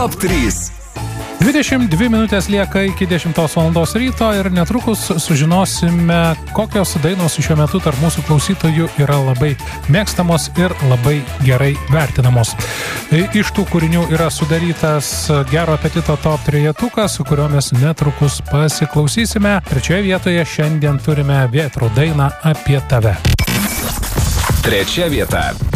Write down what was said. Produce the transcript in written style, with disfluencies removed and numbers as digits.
Top 3. 22 minutės lieka iki 10 valandos ryto ir netrukus sužinosime, kokios dainos šiuo metu tarp mūsų klausytojų yra labai mėgstamos ir labai gerai vertinamos. Iš tų kūrinių yra sudarytas Gero apetito top 3-tukas, su kuriuo mes netrukus pasiklausysime. Trečioje vietoje šiandien turime Vėtrų dainą Apie tave. Trečia vieta.